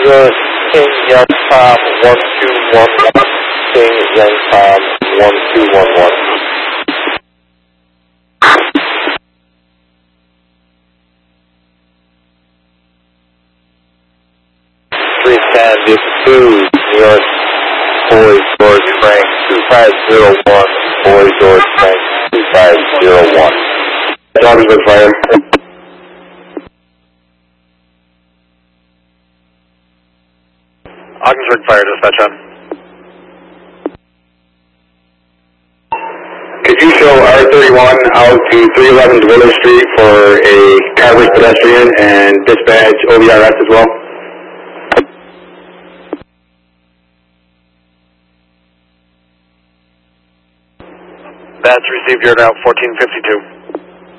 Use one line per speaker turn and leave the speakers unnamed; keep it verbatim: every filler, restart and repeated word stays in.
York, King Young Tom one two one one, King Young Tom one two one one. three ten, two, New York, Boy George Frank two five zero one, Boy George Frank two five zero one. Augsburg Fire. Augsburg Fire, dispatch on. Could you show R thirty-one out to three eleven Willow Street for a carver's pedestrian and dispatch O B R S as well? That's received, you're now fourteen fifty-two.